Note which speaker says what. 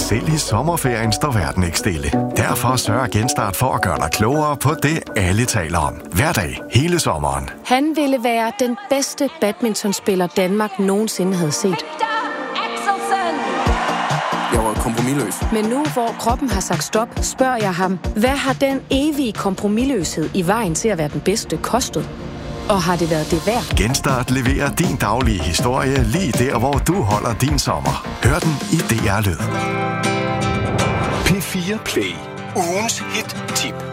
Speaker 1: Selv i sommerferien står verden ikke stille. Derfor sørger Genstart for at gøre dig klogere på det, alle taler om. Hver dag, hele sommeren.
Speaker 2: Han ville være den bedste badmintonspiller, Danmark nogensinde havde set.
Speaker 3: Jeg var kompromisløs.
Speaker 2: Men nu, hvor kroppen har sagt stop, spørger jeg ham, hvad har den evige kompromisløshed i vejen til at være den bedste kostet? Og har det været det værd?
Speaker 1: Genstart leverer din daglige historie lige der, hvor du holder din sommer. Hør den i DR Lyd.
Speaker 4: P4 Play. Ugens hit-tip.